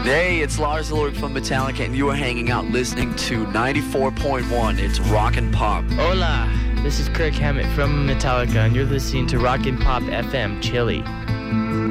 Hey, it's Lars Ulrich from Metallica, and you are hanging out listening to 94.1. It's Rock and Pop. Hola, this is Kirk Hammett from Metallica, and you're listening to Rock and Pop FM Chile.